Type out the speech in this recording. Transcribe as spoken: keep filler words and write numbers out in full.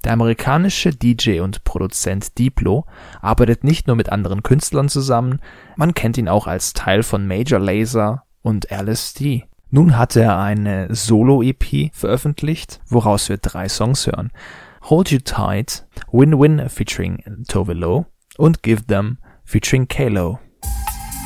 Der amerikanische D J und Produzent Diplo arbeitet nicht nur mit anderen Künstlern zusammen, man kennt ihn auch als Teil von Major Lazer und L S D. Nun hat er eine Solo-E P veröffentlicht, woraus wir drei Songs hören: Hold You Tight, Win Win featuring Tove Lo und Give Them featuring K-Lo.